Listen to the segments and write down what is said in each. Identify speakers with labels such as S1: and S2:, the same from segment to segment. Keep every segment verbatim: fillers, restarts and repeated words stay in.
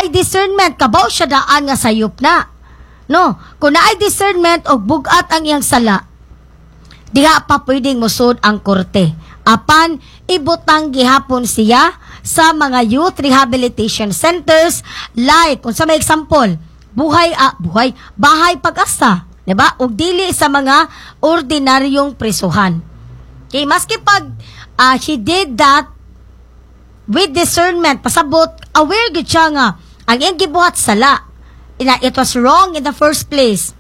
S1: naay discernment, kabaw siya daan nga sayop na. No, kung naay discernment og bugat ang iyang sala, diha pa pwedeng musud ang korte. Apan ibutang gihapon siya sa mga youth rehabilitation centers like kung sa may example, buhay ah, buhay bahay pag-asa, di ba? Ug dili sa mga ordinaryong prisuhan. Okay, maski pag uh, she did that with discernment, pasabot, aware gud siya nga ang iyang gibuhat sala, ina it was wrong in the first place.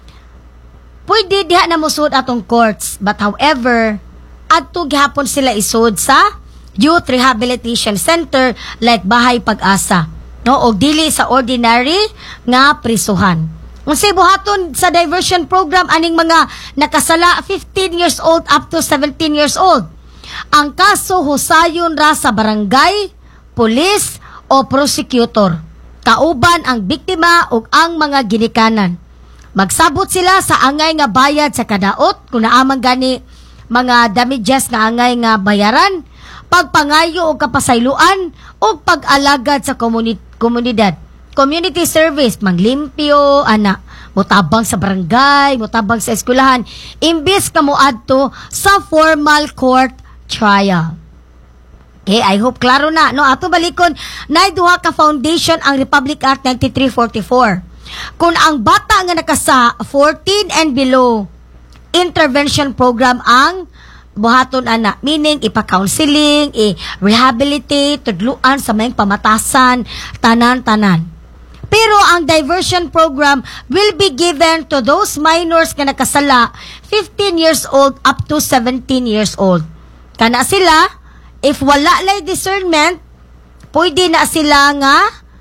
S1: Pwede diha na musud atong courts, but however, adto gihapon sila isud sa youth rehabilitation center like bahay pag-asa, no, og dili sa ordinary nga prisuhan. Unsay buhaton sa diversion program aning mga nakasala fifteen years old up to seventeen years old. Ang kaso husayon ra sa barangay, pulis o prosecutor. Kauban ang biktima ug ang mga ginikanan. Magsabot sila sa angay nga bayad sa kadaot kung naamang gani mga damages nga angay nga bayaran, pagpangayo o kapasayloan o pag-alagad sa komuni- komunidad. Community service, manglimpyo, ana, mutabang sa barangay, mutabang sa eskwelahan, imbis ka moadto sa formal court trial. Okay, I hope klaro na. No, ato balikon, nay duha ka foundation ang Republic Act ninety-three forty-four. Kung ang bata nga nakasa fourteen and below, intervention program ang buhaton ana, meaning ipa-counseling, i-rehabilitate, tudluan sa may pamatasan, tanan-tanan. Pero ang diversion program will be given to those minors nga nakasala fifteen years old up to seventeen years old. Kana sila, if wala lay discernment, pwede na sila nga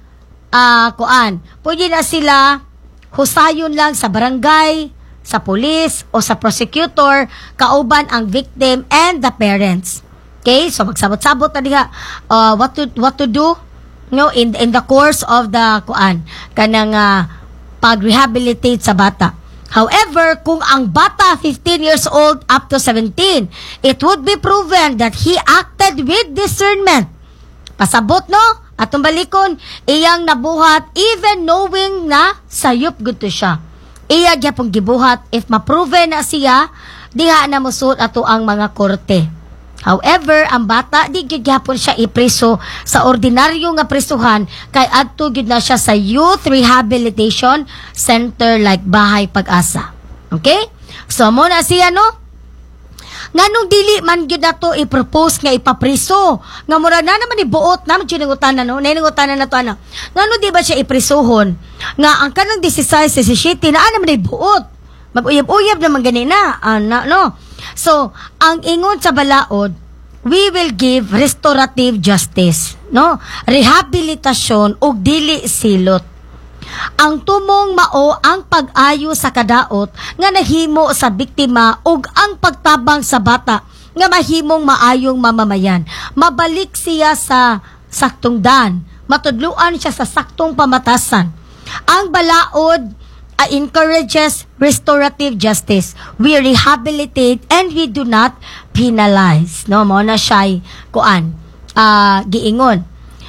S1: uh, kuan, pwede na sila husayon lang sa barangay, sa police o sa prosecutor, kauban ang victim and the parents. Okay, so magsabot-sabot na diha uh, what to what to do, no, in in the course of the kuan kanang uh, pag-rehabilitate sa bata. However, kung ang bata fifteen years old up to seventeen, it would be proven that he acted with discernment. Pasabot, no? Atong balikon, iyang nabuhat even knowing na sayop gud to siya. Iya gyapon gibuhat if ma-proven na siya, diha na musud ato ang mga korte. However, ang bata di gyud gyapon siya ipriso sa ordinaryo nga prisuhan kay adto gyud na siya sa youth rehabilitation center like bahay pag-asa. Okay? So mo na siya, no? Nganong dili man gyud nato i-propose nga ipapriso. Nga mura na naman ibuot naman gyud nangutanan, no? Naningutanan na to ana. Ngano di ba siya iprisohon nga ang kanang sixteen, seventeen na naman ibuot. Mag-uyab-uyab naman ganina, ana, no? So, ang ingon sa balaod, we will give restorative justice, no? Rehabilitasyon ug dili silot. Ang tumong mao ang pag-ayo sa kadaot nga nahimo sa biktima ug ang pagtabang sa bata nga mahimong maayong mamamayan. Mabalik siya sa saktong daan, matudluan siya sa saktong pamatasan. Ang balaod uh, encourages restorative justice. We rehabilitate and we do not penalize. No, mo na siya'y kuan, uh, giingon.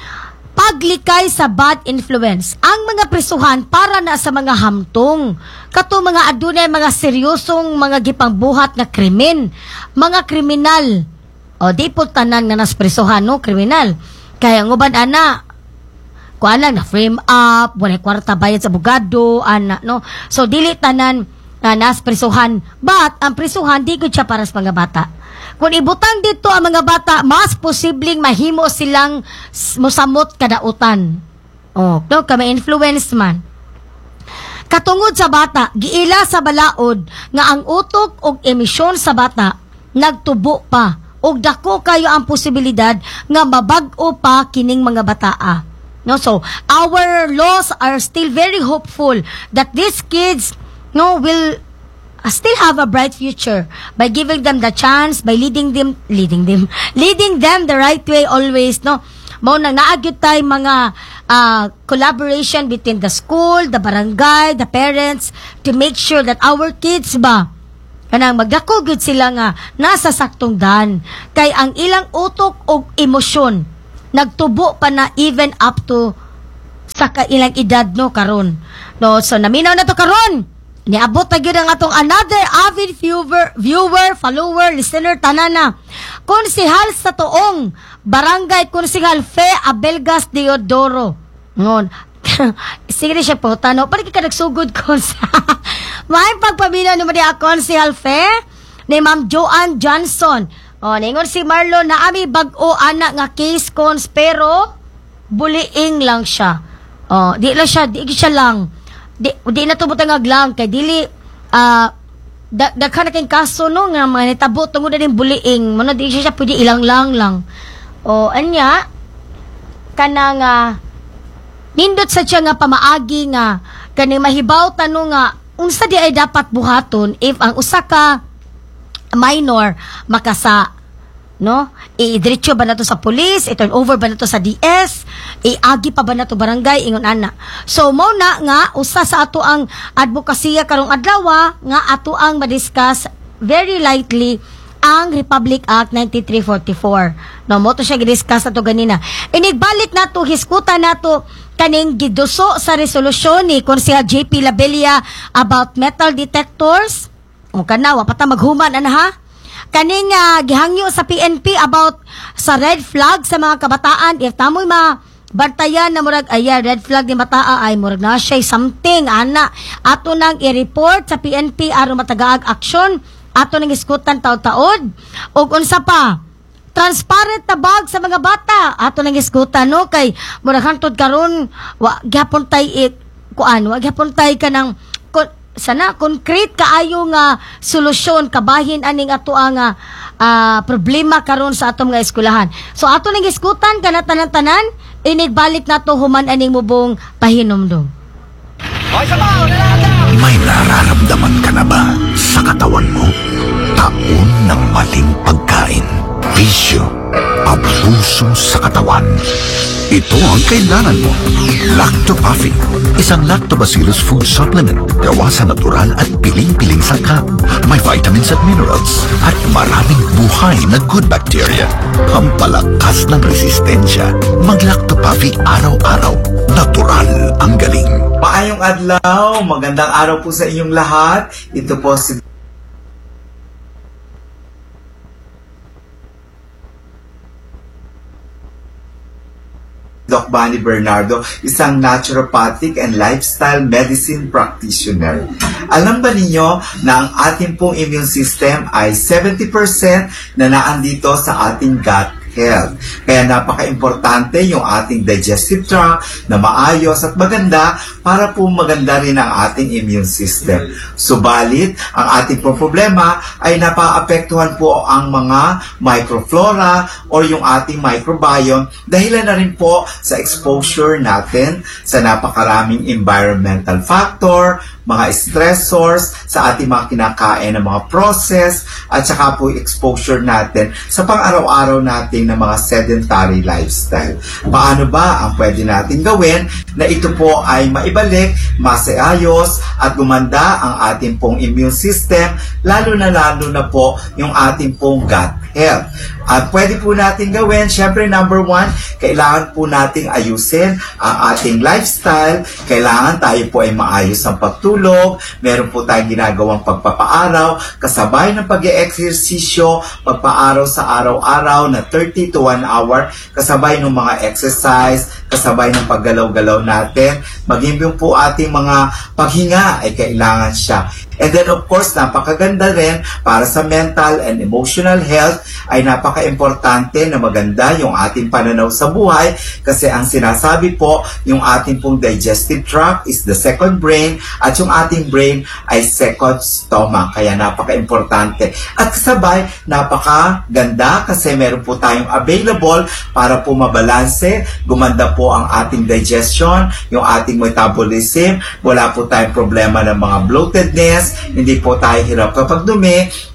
S1: Paglikay sa bad influence. Ang mga prisuhan para na sa mga hamtong. Kato mga adunay mga seryosong mga gipangbuhat na krimen. Mga kriminal. O di po tanan nga nas prisuhan, no, kriminal. Kaya nguban ana, kuan lang na frame up, walay kwarta bayad sa abogado, ana, no. So dili tanan na nas prisuhan, but ang prisuhan di gud siya para sa mga bata. Kung ibutang dito ang mga bata, mas posibleng mahimo silang musamot kadautan. Oh, no, kami influence man. Katungod sa bata, giila sa balaod nga ang utok og emisyon sa bata nagtubo pa og dako kayo ang posibilidad nga mabag-o pa kining mga bataa. No, so our laws are still very hopeful that these kids, no, will uh, still have a bright future by giving them the chance, by leading them, leading them, leading them the right way always, no. Mao nang naagyud tay mga uh, collaboration between the school, the barangay, the parents to make sure that our kids ba kanang magdako gyud sila nga nasa saktong daan kay ang ilang utok og emosyon nagtubo pa na even up to sa kailang edad no karon. No, so naminaw na to karon. Niabot na gyud ang atong another avid viewer, viewer, follower, listener tanana. Konsehal sa Tuong, Barangay Konsehal Fe Abelgas Deodoro. Ngon. Sige siya po tano, pari ka nagsugod ko sa may pagpaminaw ni Maria Konsehal Fe ni Ma'am Joanne Johnson. O, ningon si Marlon na ami bag-o anak nga case cons pero bullying lang siya. O, di lang siya, di siya lang. Di, di na tubot ang aglang kay dili ah uh, da, daghan na kayong kaso no nga mga nitabo tungod na din bullying mo na di siya, siya pwede ilang lang lang. O, anya kanang uh, nindot sa siya nga pamaagi nga kaning mahibaw tanong nga unsa di ay dapat buhaton if ang usa ka minor makasa, no? I-diretso ba na to sa police? I-turn over ba na to sa D S? I-agi pa ba na to barangay? Ingon ana. So, mo na nga, usa sa ato ang advokasya karong adlaw nga ato ang madiscuss very lightly ang Republic Act ninety-three forty-four. No, mo to siya gidiscuss ato ganina. Inigbalik na to, hiskutan na to kaning giduso sa resolusyon ni Konsehal J P Labella about metal detectors. O kana, wapata maghuman, ana ha? Kaning uh, gihangyo sa P N P about sa red flag sa mga kabataan. If tamoy ma bantayan na murag, ay red flag ni bataa, ay murag na siya something, ana. Ato nang i-report sa P N P aron matagaag aksyon. Ato nang iskutan taod-taod. O unsa pa, transparent na bag sa mga bata. Ato nang iskutan, no? Kay murag hantod karon wa gyapon tay it, kuan, wa gyapon tay ka ng sana concrete kaayo nga solusyon kabahin aning ato ang uh, problema karon sa atong nga eskwelahan. So ato ning iskutan kana tanan-tanan inigbalik nato human aning mubong pahinomdom.
S2: May nararamdaman ka na ba sa katawan mo? Taon ng maling pagkain, bisyo, abuso sa katawan. Ito ang kailangan mo. Lactopuffy, isang lactobacillus food supplement gawa sa natural at piling-piling sangkap. May vitamins at minerals at maraming buhay na good bacteria. Pampalakas ng resistensya. Mag-Lactopuffy araw-araw. Natural ang galing.
S3: Maayong adlaw, magandang araw po sa inyong lahat. Ito po si Doc Bani Bernardo, isang naturopathic and lifestyle medicine practitioner. Alam ba ninyo na ang ating pong immune system ay seventy percent na naandito sa ating gut health. Kaya napaka-importante yung ating digestive tract na maayos at maganda para po maganda rin ang ating immune system. Subalit, ang ating pong problema ay napaapektuhan po ang mga microflora or yung ating microbiome dahilan na rin po sa exposure natin sa napakaraming environmental factor, mga stressors sa ating mga kinakain ng mga process at saka po exposure natin sa pang-araw-araw natin ng mga sedentary lifestyle. Paano ba ang pwede natin gawin na ito po ay maibalik, masayos at gumanda ang ating pong immune system, lalo na lalo na po yung ating pong gut health. At pwede po natin gawin, syempre number one, kailangan po nating ayusin ang ating lifestyle. Kailangan tayo po ay maayos ang pagtulog. Meron po tayong ginagawang pagpapaaraw, kasabay ng pag-e-eksesisyo, pagpaaraw sa araw-araw na thirty to one hour, kasabay ng mga exercise, kasabay ng paggalaw-galaw natin. Maging po ating mga paghinga ay kailangan siya. And then of course, napakaganda rin para sa mental and emotional health ay napaka-importante na maganda yung ating pananaw sa buhay kasi ang sinasabi po, yung ating pong digestive tract is the second brain at yung ating brain ay second stomach. Kaya napaka-importante. At kasabay, napakaganda kasi meron po tayong available para po mabalanse, gumanda po ang ating digestion, yung ating metabolism, wala po tayong problema ng mga bloatedness, hindi po tayo hirap kapag dumi,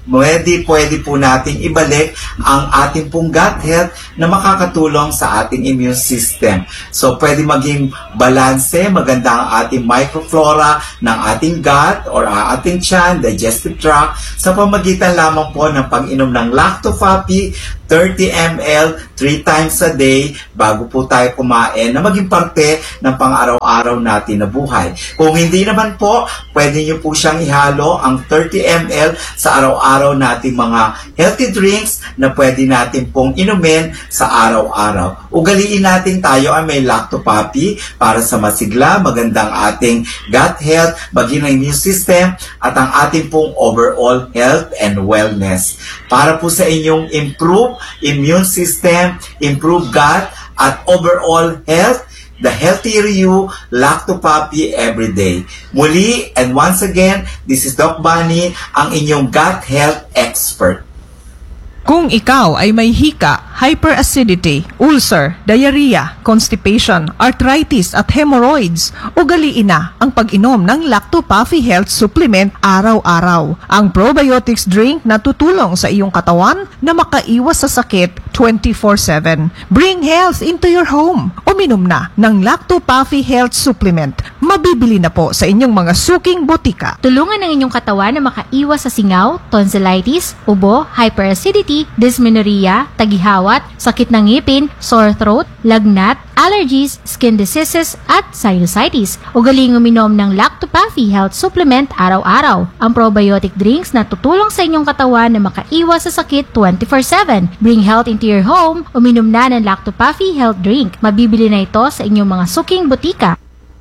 S3: pwede, pwede po nating ibalik ang ating pong gut health na makakatulong sa ating immune system. So, pwede maging balanse, maganda ang ating microflora ng ating gut or ang ating tiyan, digestive tract, sa pamagitan lamang po ng pag-inom ng Lactofapi, thirty milliliters, three times a day, bago po tayo kumain, na maging parte ng pang-araw-araw natin na buhay. Kung hindi naman po, pwede nyo po siyang ihalo ang thirty milliliters sa araw-araw nating mga healthy drinks na pwede natin pong inumin sa araw-araw. Ugaliin natin tayo ay may Lactopapi para sa masigla, magandang ating gut health, maging ang immune system, at ang ating pong overall health and wellness. Para po sa inyong improve immune system, improve gut, at overall health, the healthier you, Lactopapi every day. Muli, and once again, this is Doc Bunny, ang inyong gut health expert.
S4: Kung ikaw ay may hika, hyperacidity, ulcer, diarrhea, constipation, arthritis at hemorrhoids, ugaliin na ang pag-inom ng Lactopapi Health Supplement araw-araw. Ang probiotics drink na tutulong sa iyong katawan na makaiwas sa sakit twenty-four seven. Bring health into your home. Uminom na ng Lactopapi Health Supplement. Mabibili na po sa inyong mga suking botika.
S5: Tulungan ng inyong katawan na makaiwas sa singaw, tonsillitis, ubo, hyperacidity, dysmenorrhea, tagihawat, sakit ng ngipin, sore throat, lagnat, allergies, skin diseases, at sinusitis. Ugaling uminom ng Lactopapi Health Supplement araw-araw. Ang probiotic drinks na tutulong sa inyong katawan na makaiwas sa sakit twenty-four seven. Bring health into your home. Uminom na ng Lactopapi Health Drink. Mabibili na ito sa inyong mga suking botika.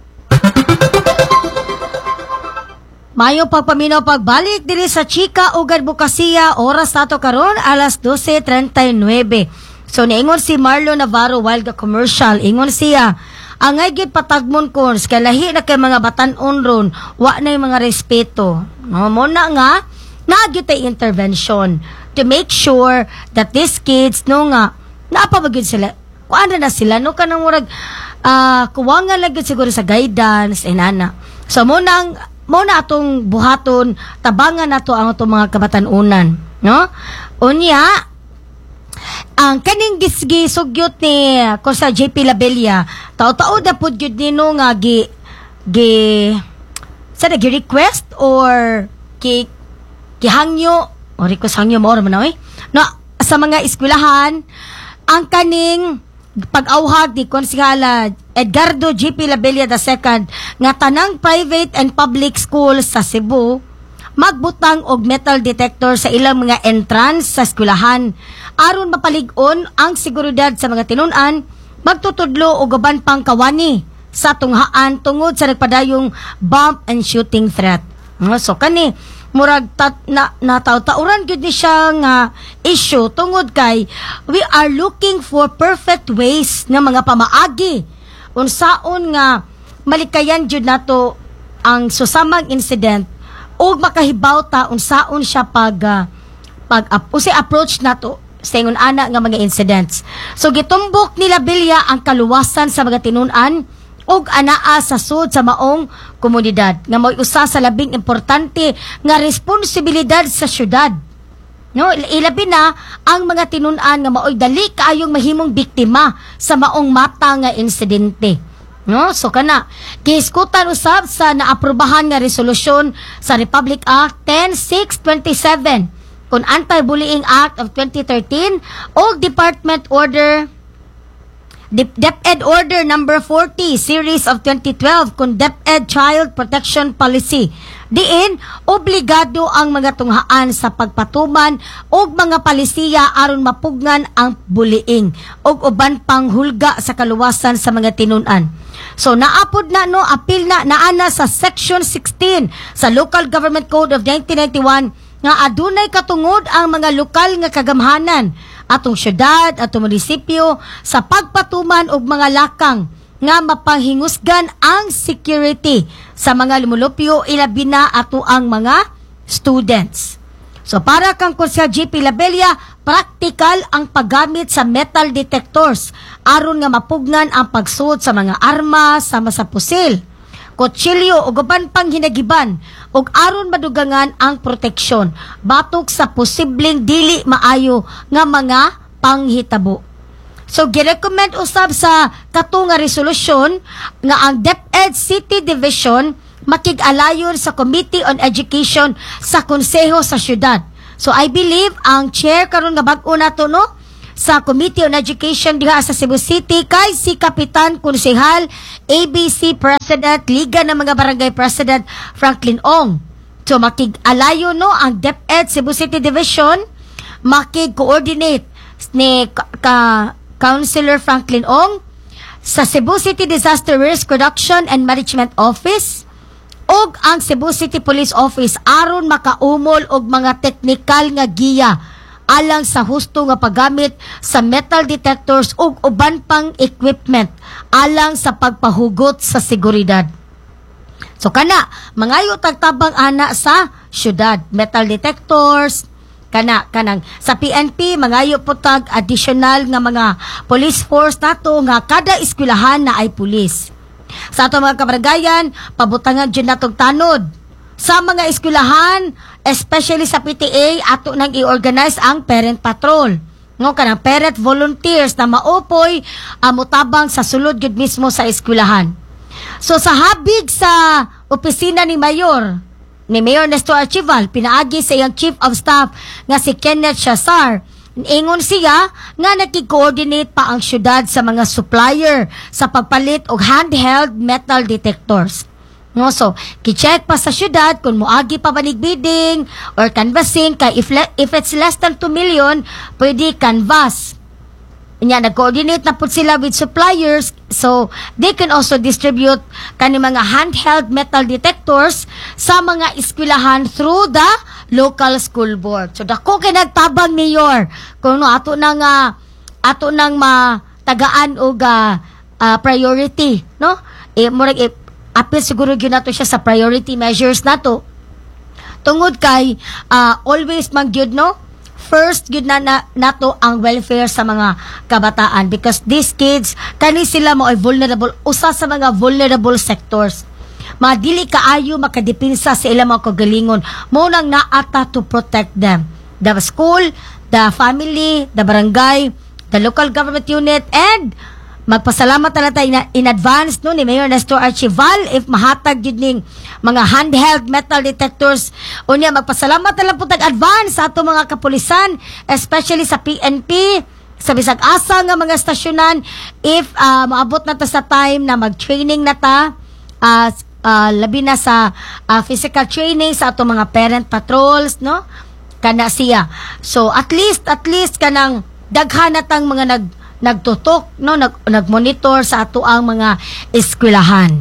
S1: Mayo pagpaminaw pagbalik diri sa Chika ug Advokasya, oras nato karon alas twelve thirty-nine. So niingon si Marlon Navarro while ga commercial, ingon siya, angay gid patagmon kon kay lahi na kay mga batan-on ron, wa nay mga respeto. No mo na nga nagyud tay intervention to make sure that these kids no nga naapabagid sila. Kuan na sila no kanang murag uh, kuwangan lagi siguro sa guidance and ana. So mo nang mo na atong buhaton, tabangan nato ang atong mga kabatan-unan, no? Unya, ang kaning gisgi sugyot ni ko sa J P Labella, tao-tao da pud gyud nino nga gi gi sa gi request or ki gihangyo or request hangyo mo man oy. No, sa mga eskwelahan ang kaning pag-awhag ni Konsehala Edgardo J P Labella the second nga tanang private and public schools sa Cebu magbutang og metal detector sa ilang mga entrance sa eskwelahan aron mapalig-on ang seguridad sa mga tinun-an, magtutudlo og uban pang kawani sa tunghaan tungod sa nagpadayong bomb and shooting threat. So kani murag tat, na nataw-tauran gyud ni siya nga issue tungod kay we are looking for perfect ways nga mga pamaagi unsaon nga malikayan jud nato ang susamang incident ug makahibaw ta unsaon siya pag uh, pag uh, usi approach nato sa ingon ana nga mga incidents. So gitumbok ni Labella ang kaluwasan sa mga tinun-an ug anaa sa sud sa maong komunidad nga mo'y usa sa labing importante nga responsibilidad sa syudad. No, ilabi na ang mga tinun-an nga maoy dali kaayong mahimong biktima sa maong mata nga insidente. No, so kana gihiskutan usab sa naaprubahan nga resolusyon sa Republic Act ten six twenty-seven kun Anti-Bullying Act of twenty thirteen o Department Order DepEd Order number forty series of twenty twelve kun DepEd Child Protection Policy. Diin obligado ang mga tunghaan sa pagpatuman og mga palisiya aron mapugnan ang bullying og uban pang hulga sa kaluwasan sa mga tinun-an. So naapod na no apil na naana sa Section sixteen sa Local Government Code of nineteen ninety-one nga adunay katungod ang mga lokal nga kagamhanan atong syudad, atong munisipyo sa pagpatuman og mga lakang nga mapanghingusgan ang security sa mga lumulupyo ilabi na ato ang mga students. So para kang Konsehal J P Labella, practical ang paggamit sa metal detectors aron nga mapugnan ang pagsuot sa mga armas sama sa pusil. kutsilyo ug uban pang hinagiban ug aron madugangan ang proteksyon batok sa posibleng dili maayo nga mga panghitabo. So girecommend usab sa kato nga resolusyon nga ang DepEd City Division makig-alayon sa Committee on Education sa Konseho sa Syudad. So I believe ang chair karon nga bag-o nato no sa Committee on Education diha sa Cebu City kay si Kapitan Konsehal A B C President Liga ng mga Barangay President Franklin Ong. So makig-alayon no ang DepEd Cebu City Division makig-coordinate ni ka, ka Councilor Franklin Ong sa Cebu City Disaster Risk Reduction and Management Office ug ang Cebu City Police Office aron makaumol og mga teknikal nga giya alang sa husto nga paggamit sa metal detectors ug uban pang equipment alang sa pagpahugot sa seguridad. So kana mangayo tagtabang ana sa syudad, metal detectors, kana kanang sa P N P mangayo po tag additional nga mga police force nato nga kada eskwelahan na ay pulis. Sa ato mga kabaranggayan, pabutangan dyan natong tanod. Sa mga eskwelahan, especially sa P T A, ato nang i-organize ang parent patrol. Ngo kanang parent volunteers na maupoy amutabang sa sulod gud mismo sa eskwelahan. So sa habig sa opisina ni Mayor, ni Mayor Nestor Archival, pinaagi sa iyang Chief of Staff nga si Kenneth Shazar. Ingon siya nga nakikoordinate pa ang syudad sa mga supplier sa pagpalit og handheld metal detectors. No, so, ki-check pa sa syudad kung muagi pa banig bidding or canvassing kay if, le- if it's less than two million, pwede canvas. Nya nag-coordinate na po sila with suppliers so they can also distribute kani mga handheld metal detectors sa mga eskwelahan through the local school board. So dako kay nagtabang mayor kung no, ato nang uh, ato nang matagaan og uh, uh, priority, no? Eh murag eh, apil siguro gyud nato siya sa priority measures nato. Tungod kay uh, always man gyud no first gud na, na nato ang welfare sa mga kabataan because these kids kani sila mo ay vulnerable usa sa mga vulnerable sectors. Mga dili kaayo makadepinsa sa ilang mga kagalingon mo nang naata to protect them. The school, the family, the barangay, the local government unit, and magpasalamat na tayo in advance no ni Mayor Nestor Archival if mahatag yun ning mga handheld metal detectors. Unya magpasalamat na lang po tag advance sa ato mga kapulisan, especially sa P N P, sa bisag asa nga mga stasyonan if uh, maabot na ta sa time na mag-training na ta, uh, uh, labi na sa uh, physical training sa ato mga parent patrols, no? Kana siya. So at least, at least kanang daghan na tang mga nag nagtutok no nag nagmonitor sa ato ang mga eskwelahan.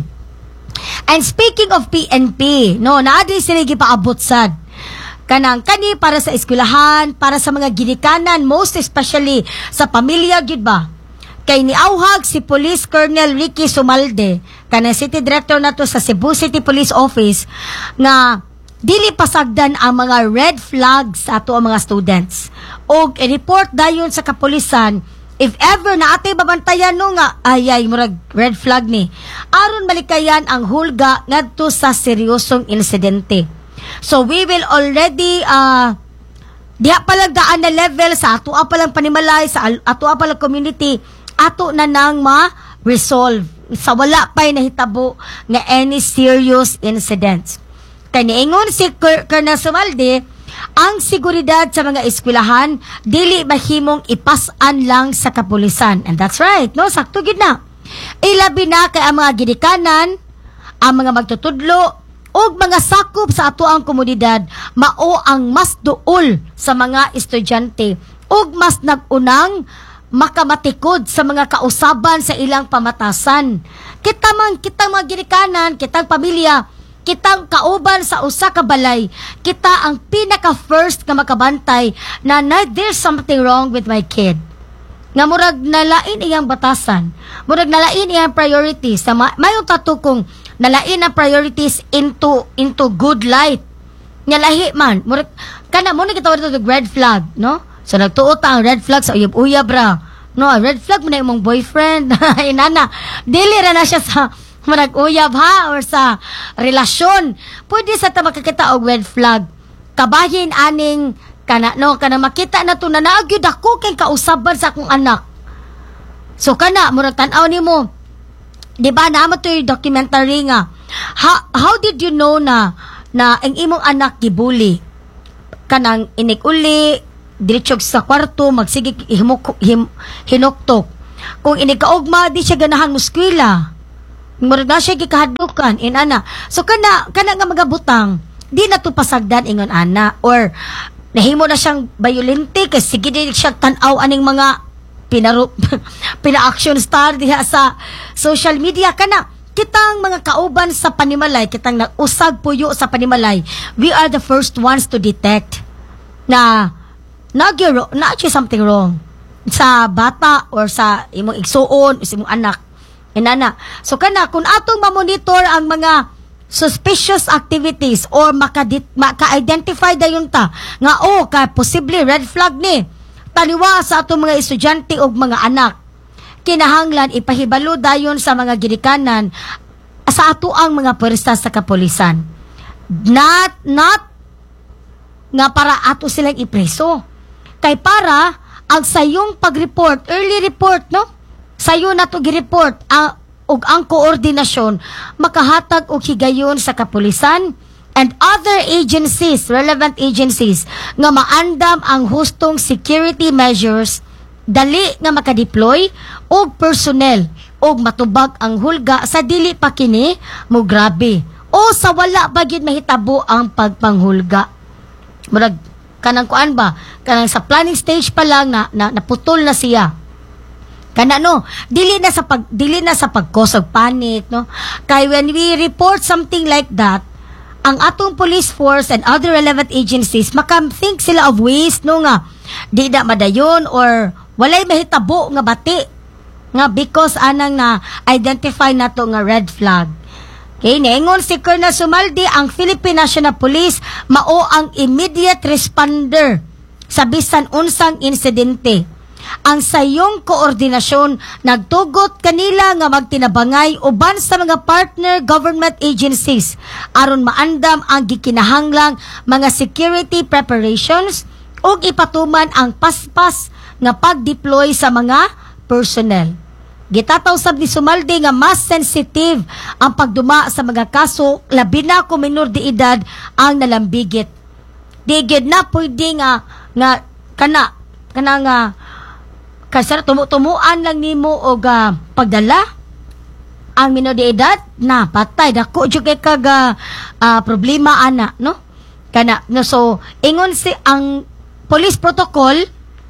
S1: And speaking of P N P, no, naadi sila gipaabot sad kanang kani para sa eskwelahan, para sa mga ginikanan, most especially sa pamilya gyud ba. Kay niauhag si Police Colonel Ricky Sumalde, kanang City Director nato sa Cebu City Police Office, nga dili pasagdan ang mga red flags sa ato ang mga students. Og i-report dayon sa kapulisan if ever na atay babantayan no nga ayay murag red flag ni aron malikayan ang hulga ngadto sa seryosong insidente. So we will already uh, diha palang daan na level sa ato palang panimalay sa ato palang community ato na nang ma-resolve sa wala pay nahitabo nga any serious incidents. Kay niingon si Colonel Sumalde, ang seguridad sa mga eskwelahan dili mahimong ipasan lang sa kapulisan. And that's right, no? Sakto gid na. Ilabi na kay ang mga ginikanan, ang mga magtutudlo, ug mga sakop sa ato ang komunidad, mao ang mas duol sa mga estudyante, ug mas nagunang makamatikod sa mga kausaban sa ilang pamatasan. Kita man, kitang mga ginikanan, kitang pamilya, kitang kauban sa usa ka balay, kita ang pinaka first nga makabantay na, na there's something wrong with my kid. Nga murag nalain iyang batasan, murag nalain iyang priorities. Mayong tato kong nalain ang priorities into into good light. Nga lahi man, murag kana mo na kitawag ito red flag, no? So nagtuot ang red flag sa uyab-uyab ra. No, red flag mo na imong boyfriend. Inana, dili ra na siya sa manag-uyab ha or sa relasyon, pwede sa ta makakita og red flag. Kabahin aning kana no kana makita na to na naagyud ako kay kausaban sa akong anak. So kana murag tan-aw nimo. Di ba na mo to yung documentary nga. How, how did you know na na ang imong anak gibuli? Kanang inig-uli, diretsyo sa kwarto, magsige himuk, him, hinuktok. Kung inikaugma, di siya ganahan muskwila. Murag na siya gikahadukan, inana. So, kana, kana nga mga butang, di na to pasagdan ingon ana. Or, nahimo na siyang violente, kasi sige di siya tanaw aning mga pinaro, pina-action star diha sa social media. Kana, kitang mga kauban sa panimalay, kitang nag-usag puyo sa panimalay, we are the first ones to detect na nagyo, na something wrong sa bata or sa imong igsuon, sa imong anak. Inana. So kana kung atong ma-monitor ang mga suspicious activities or maka-dit, maka-identify dayon ta nga oh ka posible red flag ni taliwa sa atong mga estudyante o mga anak, kinahanglan ipahibalo dayon sa mga ginikanan sa ato ang mga puwersa sa kapulisan. Not not nga para ato silang ipreso. Kay para ang sayong pag-report, early report, no? Sayo na to gi-report ang ug ang koordinasyon makahatag og higayon sa kapulisan and other agencies, relevant agencies nga maandam ang hustong security measures, dali nga makadeploy og personnel og matubag ang hulga sa dili pa kini mo grabe o sa wala ba gyud mahitabo ang pagpanghulga. Murag kanang kuan ba, kanang sa planning stage pa lang na, na naputol na siya. Kana no, dili na sa pag dili na sa pag-cause of panic, no. Kay when we report something like that, ang atong police force and other relevant agencies makam-think sila of ways no nga di na madayon or walay mahitabo nga bati nga because anang na identify nato nga red flag. Okay, niingon si Colonel Sumaldi, ang Philippine National Police mao ang immediate responder sa bisan unsang insidente. Ang sayong koordinasyon nagtugot kanila nga magtinabangay uban sa mga partner government agencies aron maandam ang gikinahanglang mga security preparations ug ipatuman ang paspas nga pag-deploy sa mga personnel. Gitataw sab ni Sumaldi nga mas sensitive ang pagduma sa mga kaso labi na kung minor de edad ang nalambigit. Di gid na pwede nga nga kana kana nga kasi tumu-tumuan lang nimo og uh, pagdala ang minor de edad na patay dako jud kay kag uh, problema ana no kana no. So ingon si ang police protocol,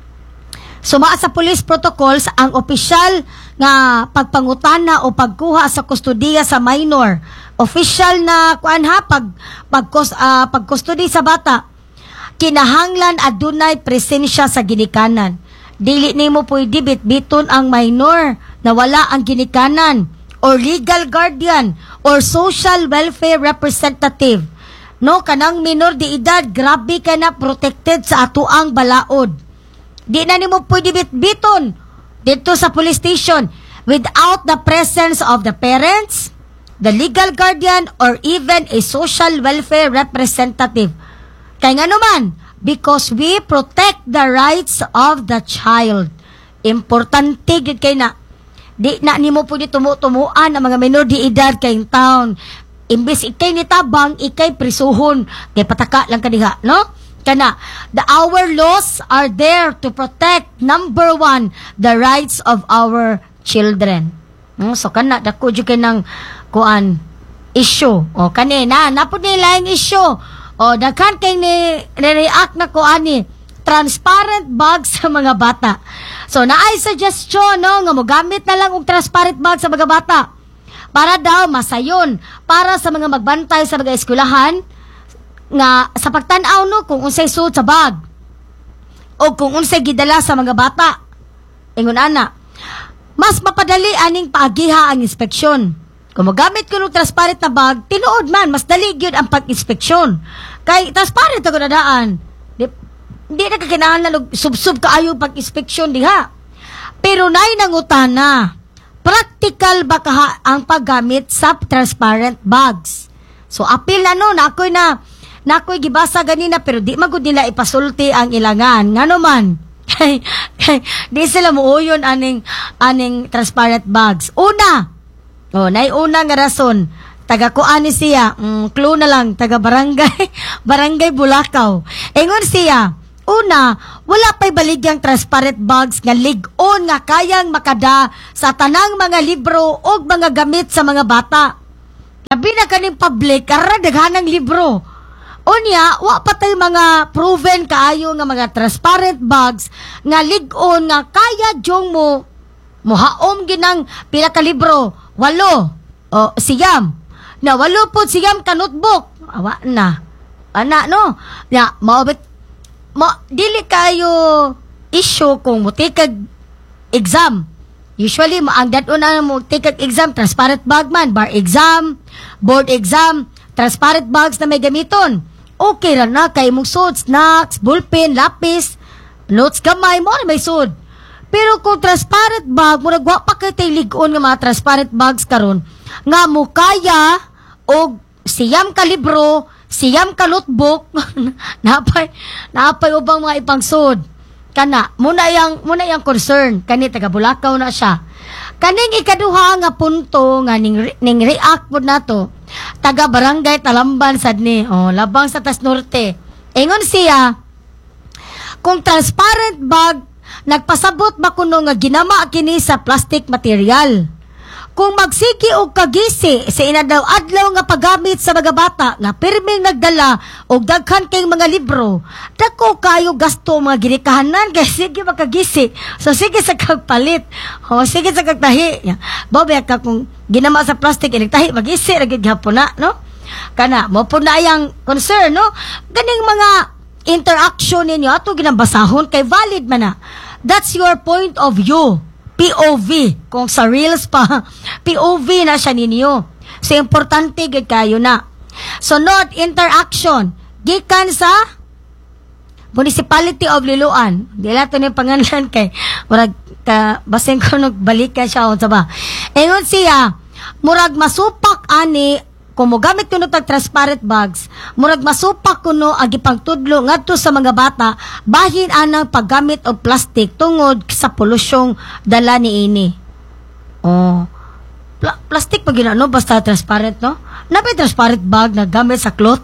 S1: suma sa police protocols ang opisyal nga pagpangutana o pagkuha sa kustodiya sa minor, official na kuan ha pag pagkos uh, pagkustodi sa bata, kinahanglan adunay presensya sa ginikanan. Dili nimo pwede bitbiton ang minor na wala ang ginikanan or legal guardian or social welfare representative. No, kanang minor de edad, grabe ka na protected sa atuang balaod. Di na nimo pwede bitbiton dito sa police station without the presence of the parents, the legal guardian, or even a social welfare representative. Kaya nga naman, because we protect the rights of the child. Importante gid kay na di na nimo pwede tumu-tumuan ang mga minor de edad kayong town. Imbes ikay nitabang, ikay prisuhon kay pataka lang kadiha, no? Kana the our laws are there to protect, number one, the rights of our children. Hmm? So kana dako jud kay nang kuan issue. O kanina napud nila yung issue. O, daghan kay ni react na ko ani transparent bag sa mga bata. So naay suggestion no nga mogamit na lang og transparent bag sa mga bata para daw masayon para sa mga magbantay sa mga eskwelahan nga sa pagtan-aw no kung unsay suot sa bag o kung unsay gidala sa mga bata. Ingon ana, mas mapadali aning paagiha ang inspeksyon. Kung magamit ko ng transparent na bag, tinuod man, mas dali yun ang pag-inspeksyon. Kay transparent ako na daan. Di, di na kakinahanglan sub-sub kaayo pag-inspeksyon diha. Pero nay nangutana, practical ba kaha ang paggamit sa transparent bags? So apil na no, na ako'y na, na ako'y gibasa ganina pero di magud nila ipasulti ang ilangan. Nga naman, kay, kay, di sila muuyon aning, aning transparent bags. Una, oh, naiuna nga rason, taga kuani siya, mm, clue na lang, taga barangay, barangay Bulacau. Ingon siya, una, wala pa'y baligyang transparent bags nga lig-on nga kayang makada sa tanang mga libro o mga gamit sa mga bata. Labi na kaning public, karang daghanang libro. Unya, wa pa tay mga proven kaayo nga mga transparent bags nga lig-on nga kaya jong mo muhaom ginang pila ka libro, walo, o siyam. Na walo po siyam ka notebook. Awa na. Ana no. Ya, maobit mo dili kayo issue kung mutikag exam. Usually mo ang dadon na mo tikag exam transparent bag man, bar exam, board exam, transparent bags na may gamiton. Okay ra na kay mong sud, snacks, ballpen, lapis, notes gamay mo na may sud. Pero kung transparent bag mo nagwa pa kay tay lig-on nga mga transparent bags karon nga mo kaya og siyam ka libro, siyam ka notebook, napay, napay ubang mga ipangsod. Kana, muna yang, muna yang concern, kani taga Bulacau na siya. Kaning ikaduha nga punto, nga ning, ning react po na to, taga Barangay Talamban sad ni, oh, labang sa Tas Norte. Ingon siya, kung transparent bag, nagpasabot ba kuno nga ginama kini sa plastic material? Kung magsiki og kagisi sa inadaw adlaw nga paggamit sa mga bata nga pirming nagdala og daghan kay mga libro, dako kayo gasto mga ginikahanan kay sige makagisi. So sige sa kagpalit. O sige sa kagtahi. Babe ka kung ginama sa plastic inigtahi magisi ra gid hapon na, no? Kana mo po na yang concern, no? Ganing mga interaction ninyo ato ginabasahon kay valid man na. That's your point of view. P O V, kung sa Reels pa, P O V na siya ninyo. So, importante gid kayo na. Sunod, interaction. Gikan sa Municipality of Liloan. Di lang ito na yung pangalan kay, murag, ka, basin ko nagbalik ka siya, o ba? Ingon siya, murag masupak ani, kung mo gamit kuno tag transparent bags, murag masupak kuno ang ipangtudlo ngadto sa mga bata bahin anang paggamit og plastic tungod sa polusyong dala niini. Oh. Pla- plastic pag ginano basta transparent, no? Napay transparent bag na gamit sa cloth.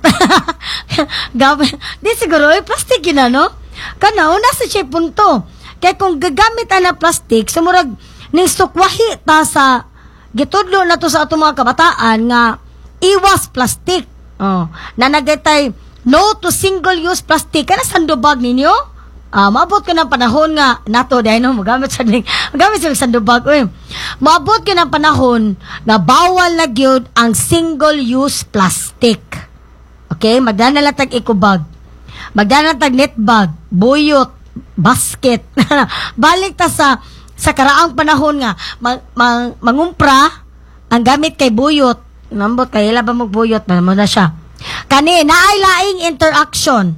S1: gamit. Di siguro eh, plastic ginano. Kana una sa siya punto. Kaya kung gagamit ana plastic, sumurag ning sukwahi ta sa gitudlo na to sa atong mga kabataan nga iwas plastic. Oh, nanagaytay no to single-use plastic. Kana sandubag ninyo? Ah, maabot ka ng panahon nga nato dahil no, magamit sa magamit sa sandubag. Uy, maabot ka ng panahon nga bawal na gyud ang single-use plastic. Okay? Magdana lang tag eco-bag. Magdana tag net bag, buyot, basket. Balik ta sa sa karaang panahon nga mang, mang, mangumpra ang gamit kay buyot. Nambot kay ila ba magbuyot man mo na siya. Kani naay laing interaction.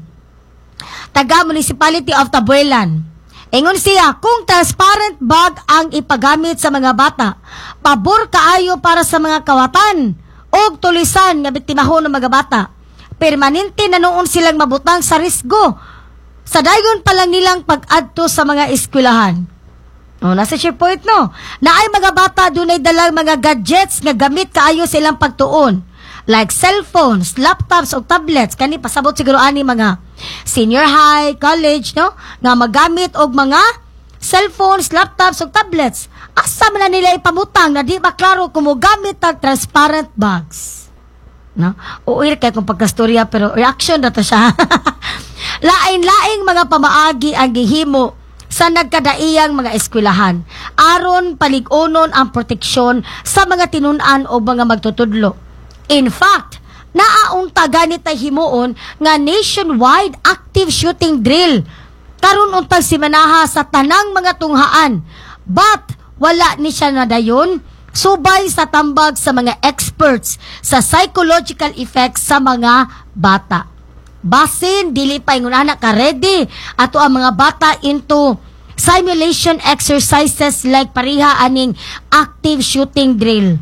S1: Taga Municipality of Tabuelan. Ingon siya, kung transparent bag ang ipagamit sa mga bata, pabor kaayo para sa mga kawatan og tulisan nga biktimahon ng mga bata. Permanente na noon silang mabutang sa risgo. Sa dayon pa lang nilang pag-adto sa mga eskwelahan. Oh, nasa share point, no? Naay mga bata dunay dalang mga gadgets nga gamit kaayo sa ilang pagtuon. Like cellphones, laptops o tablets. Kani pasabot siguro ani mga senior high, college, no? Nga magamit og mga cellphones, laptops o tablets. Asa man na nila ipamutang na di ba klaro kung mo gamit ang transparent bags. No? Uir kay kung pagkastorya pero reaction na to siya. Lain-laing mga pamaagi ang gihimo sa nagkadaiyang mga eskwelahan aron palig-onon ang proteksyon sa mga tinun-an o mga magtutudlo. In fact, naaunta ganit ay himuon nga nationwide active shooting drill karon untag simanaha sa tanang mga tunghaan, but wala ni siya nadayon subay sa tambag sa mga experts sa psychological effects sa mga bata. Basin dili pa ingon anak ka ready ato ang mga bata into simulation exercises like pariha aning active shooting drill.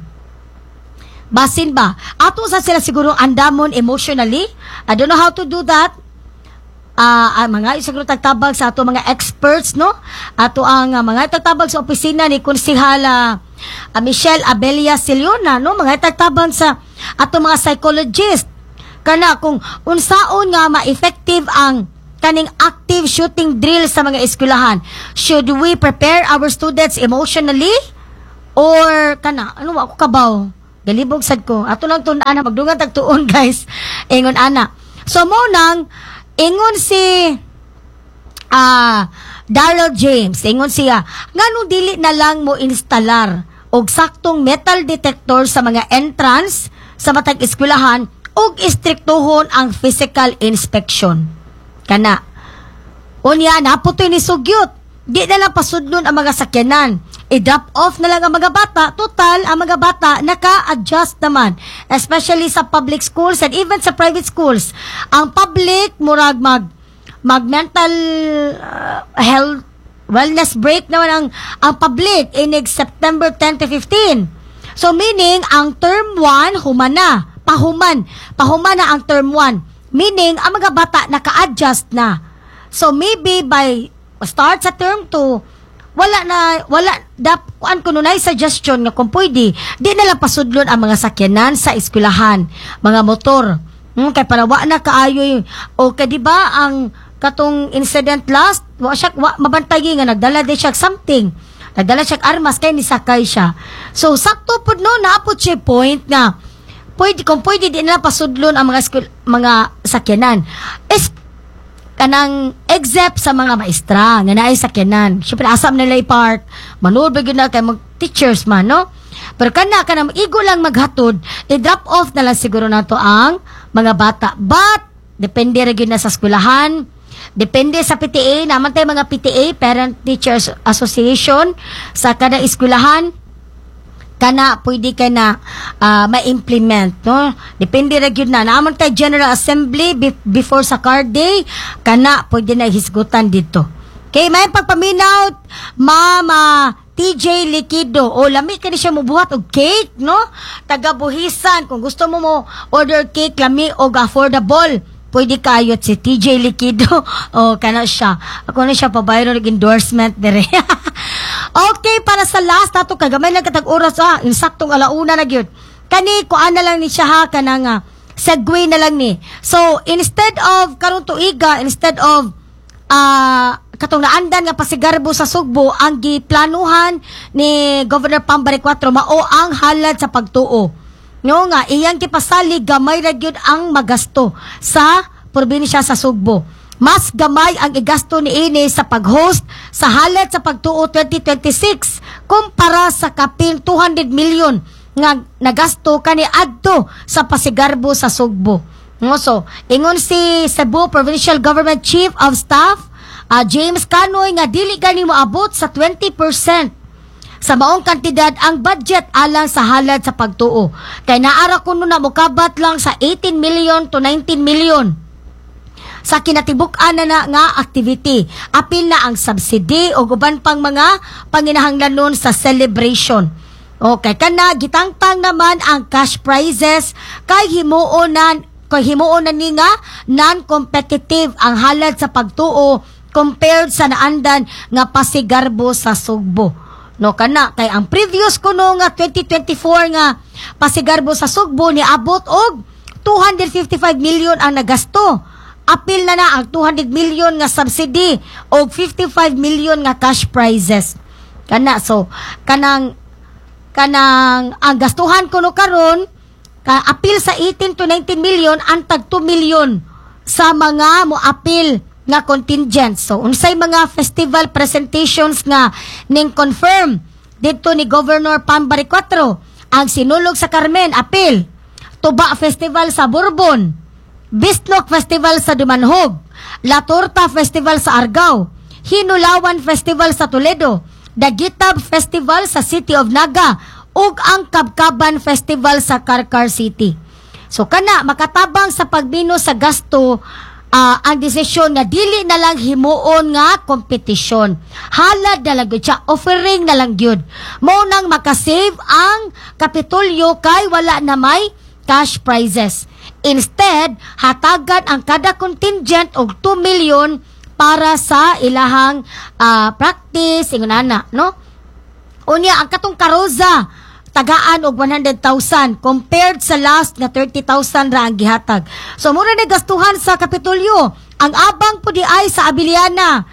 S1: Basin ba? Ato sa sila siguro andamon emotionally. I don't know how to do that. Ah, uh, mga siguro tagtabag sa ato mga experts, no? Ato ang uh, mga tagtabag sa opisina ni Konsihala uh, Michelle Abelia Siliona, no? Mga tagtabag sa ato mga psychologist kana kung unsaon nga ma-effective ang kaning active shooting drill sa mga eskwelahan. Should we prepare our students emotionally or kana ano ako kabaw? Galibog sad ko. Ato lang tun ana magdungan tagtuon guys. Ingon ana. So mo nang ingon si ah uh, Darrell James, ingon siya, nganong dili na lang mo instalar og saktong metal detector sa mga entrance sa matag eskwelahan ug istriktuhon ang physical inspection. Kana. Unya naputoy ni sugyot. Di na lang pasudlon ang mga sakyanan. I-drop off na lang ang mga bata. Total, ang mga bata naka-adjust naman. Especially sa public schools and even sa private schools. Ang public, murag mag, mag mental uh, health, wellness break naman ang, ang public inig September ten to fifteen. So meaning, ang term one, humana. Pahuman. Pahuman na ang term one. Meaning, ang mga bata naka-adjust na. So maybe by start sa term two, wala na, wala, dap, kuan ko nunay suggestion nga kung pwede, di na lang pasudlon ang mga sakyanan sa eskwelahan, mga motor. Hmm, kay para wa na kaayoy, o kay di ba ang katong incident last, wa siya, wa, mabantay nga, nagdala di siya something, nagdala siya armas, kay nisakay siya. So, sakto po no, naapot siya point na, pwede, kung pwede, di na lang pasudlon ang mga, eskul, mga sakyanan. Es, kanang except sa mga maestra nga naay sakyanan. Syempre asam nila i-park, manood ba yun na kay mag-teachers man, no? Pero kana kanang igo lang maghatod, i-drop off na lang siguro nato ang mga bata. But, depende rin yun na sa eskwelahan, depende sa P T A, naman tayo mga P T A, Parent Teachers Association, sa kada eskwelahan, kana pwede ka na uh, ma-implement, no? Depende ra gyud na. Naman tay General Assembly be- before sa card day, kana pwede na hisgutan dito. Okay, may pagpaminaw, Mama T J Liquido. O lami kani siya mobuhat og cake, no? Taga-buhisan kung gusto mo mo order cake lami og affordable. Pwede kayot si T J Liquido. O kana siya. Ako na siya pabayro ng endorsement dire. Okay, para sa last nato kagamay lang katag oras ah, insaktong alauna na gyud. Kani kuan na lang ni siya ha kanang uh, segue na lang ni. So, instead of karon tuiga, instead of uh, katong naandan nga pasigarbo sa Sugbo, ang giplanuhan ni Governor Pambari four mao ang halad sa pagtuo. Nga nga iyang gipasali gamay ra gyud ang magasto sa probinsya sa Sugbo. Mas gamay ang igasto ni ini sa pag-host sa halad sa pagtuo twenty twenty-six kumpara sa kapin two hundred million nga nagasto kani adto sa pasigarbo sa Sugbo. So, ingon si Cebu Provincial Government Chief of Staff uh, James Canoy nga dili gani moabot sa twenty percent sa maong kantidad ang budget alang sa halad sa pagtuo. Kay naara kuno na mokabat lang sa eighteen million to nineteen million. Sa kinatibuk-an na, na nga activity. Apil na ang subsidy o guban pang mga panginahanglanon sa celebration. Okay, kana gitangtang naman ang cash prizes kay himuon na kay himuon na ni nga non-competitive ang halad sa pagtuo compared sa naandan nga pasigarbo sa Sugbo. No kana kay ang previous kuno nga twenty twenty-four nga pasigarbo sa Sugbo ni abot og two hundred fifty-five million ang nagasto. Apil na na ang two hundred million nga subsidy o fifty-five million nga cash prizes. Kana so kanang kanang ang gastuhan kuno karon ka apil sa eighteen to nineteen million ang tag two million sa mga moapil nga contingent. So unsay mga festival presentations nga ning confirm dito ni Governor Pambari four, ang Sinulog sa Carmen apil, Tuba Festival sa Bourbon, Bisnok Festival sa Dumanhog, La Torta Festival sa Argao, Hinulawan Festival sa Toledo, Dagitab Festival sa City of Naga, ug ang Kabkaban Festival sa Karkar City. So kana makatabang sa pagbino sa gasto ah, ang desisyon nga dili na lang himuon nga kompetisyon. Halad na lang gyud siya, offering na lang gyud. Mao nang makasave ang Kapitolyo kay wala na may cash prizes. Instead, hatagan ang kada contingent og two million para sa ilahang ah, practice, ingunana, no? Unya, ang katong karoza, tagaan og one hundred thousand compared sa last na thirty thousand ra ang gihatag. So, mura na gastuhan sa Kapitolyo. Ang abang po di ay sa Abiliana,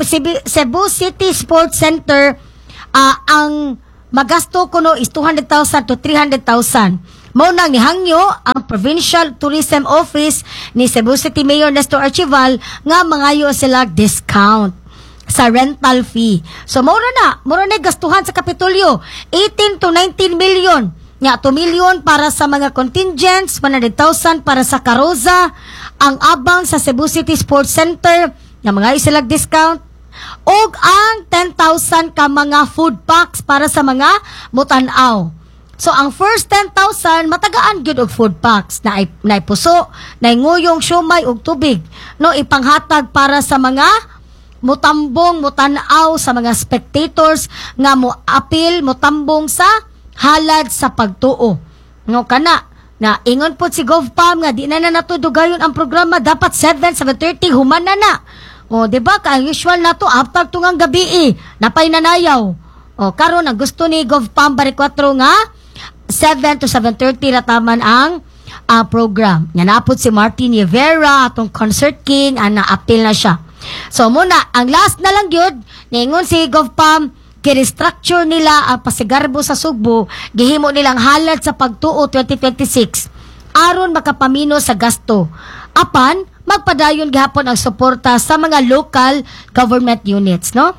S1: Cebu City Sports Center, ah, ang magasto kuno is two hundred thousand to three hundred thousand. Mao nang nihangyo ang Provincial Tourism Office ni Cebu City Mayor Nestor Archival nga mangayo sila discount sa rental fee. So mao na, mao na gastuhan sa Kapitolyo, eighteen to nineteen million. Nga two million para sa mga contingents, one hundred thousand para sa karoza, ang abang sa Cebu City Sports Center nga mangayo sila discount, ug ang ten thousand ka mga food packs para sa mga mutanaw. So, ang first ten thousand, matagaan gyud og food packs na na puso, na nguyong siomay og tubig. No, ipanghatag para sa mga mutambong, mutanaw sa mga spectators nga mo apil, mutambong sa halad sa pagtuo. No, kana, na ingon po si GovPam nga di na na natudugayon ang programa, dapat seven, seven thirty, human na na. O, diba, ka usual na to, after tungang gabi eh, napay nanayaw. O, karon ang gusto ni GovPam Bari four nga, seven to seven thirty rataman ang uh, program. Nga napod si Martin Rivera, atong Concert King, ang na-appeal na siya. So muna, ang last na lang yun, ningon si GovPam, kire-structure nila ang pasigarbo sa Sugbo, gihimo nilang halad sa pagtuo twenty twenty-six, aron makapamino sa gasto. Apan, magpadayon gihapon ang suporta sa mga local government units, no?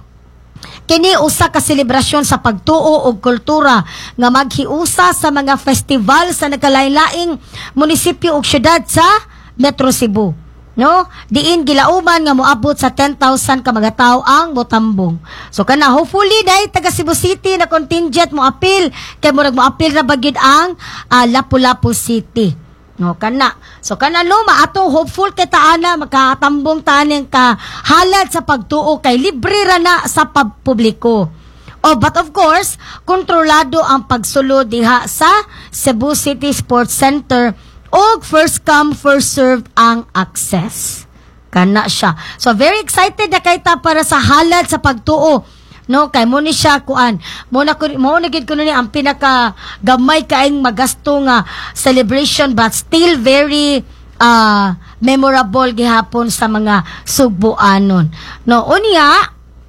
S1: Kini usa ka selebrasyon sa pagtuo og kultura nga maghiusa sa mga festival sa nagkalain-laing munisipyo ug syudad sa Metro Cebu. No? Diin gilauman nga moabot sa ten thousand ka mga tawo ang motambong. So kana hopefully dai taga Cebu City na contingent mo apil kay murag mo apil ra bagid ang uh, Lapu-Lapu City. No, kana. So kana no maato hopeful kay taana makatambong taning ka halad sa pagtuo kay libre ra na sa publiko. Oh, but of course, kontrolado ang pagsulod diha sa Cebu City Sports Center og first come first served ang access. Kana siya. So very excited na kay ta para sa halad sa pagtuo. No, kay mo ni siya kuan. Mo na ko mo na gid ko ni ang pinaka gamay kaayong magasto nga celebration but still very uh, memorable gihapon sa mga Sugboanon. No, unya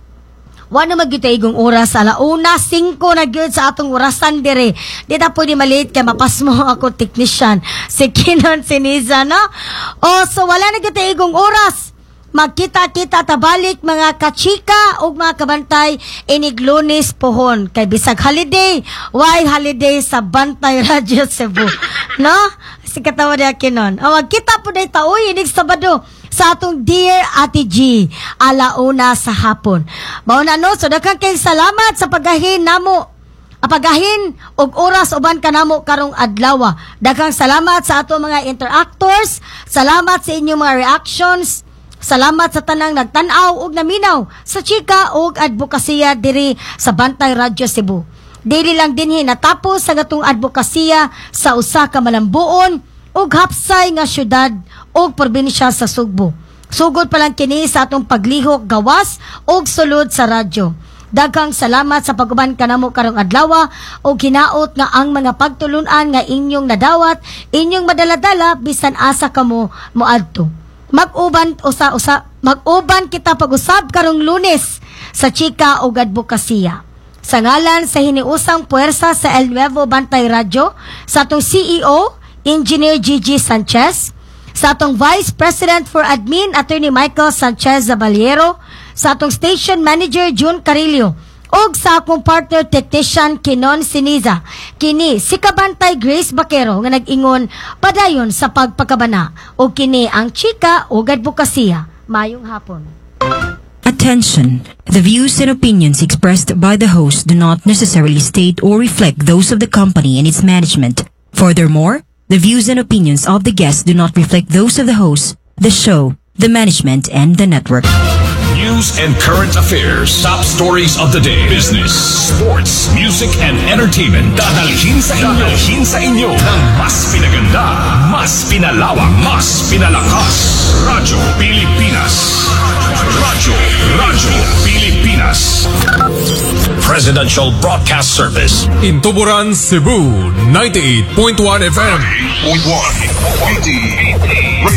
S1: wa na magitaigong oras alauna singko na gyud sa atong orasan dire. Di ta pwede maliit kay mapasmo ako technician si Kinon Siniza, no? O so wala na gitaigong oras. Magkita-kita tabalik mga kachika o mga kabantay inig Lunes pohon. Kay bisag holiday, why holiday sa Bantay Radio Cebu. No? Si katawa niya kinon. O magkita po na itaoy inig Sabado sa atong Dear Ate G, alauna sa hapon. Mauna no, so daghang kay salamat sa pagahin namo. Apagahin og oras uban kanamo karong adlaw. Daghang salamat sa ato mga interactors. Salamat sa inyong mga reactions. Salamat sa tanang nagtanaw ug naminaw sa chika ug advokasya diri sa Bantay Radio Cebu. Dili lang dinhi natapos sa gatong advokasya sa usa ka malambuon ug hapsay nga syudad ug probinsya sa Sugbo. Sugod pa lang kini sa atong paglihok gawas ug sulod sa radyo. Daghang salamat sa pag-uban kanamo karong adlaw ug hinaot nga ang mga pagtulun-an nga inyong nadawat, inyong madaladala bisan asa kamo moadto. Mag-uban usa-usa, mag-uban kita pag-usab karong Lunes sa chika ug advokasya. Sa ngalan sa hiniusang puwersa sa El Nuevo Bantay Radio, sa atong C E O, Engineer Gigi Sanchez, sa atong Vice President for Admin, Attorney Michael Sanchez Zabaliero, sa atong Station Manager June Carillo, ug sa akong partner technician Kinon Siniza. Kini si Kabantay Grace Bakero nga nag-ingon padayon sa pagpakabana o kini ang chika o advokasya. Mayong hapon.
S6: Attention! The views and opinions expressed by the host do not necessarily state or reflect those of the company and its management. Furthermore, the views and opinions of the guests do not reflect those of the host, the show, the management, and the network.
S2: News and current affairs. Top stories of the day. Business, sports, music, and entertainment. Dadalhin sa inyo. Dadalhin sa inyo ng mas pinaganda, mas pinalawak, mas pinalakas. Radyo Pilipinas. Radyo, Radyo Pilipinas. Presidential Broadcast Service.
S7: In Tuburan, Cebu, ninety-eight point one F M.
S2: ninety-eight point one.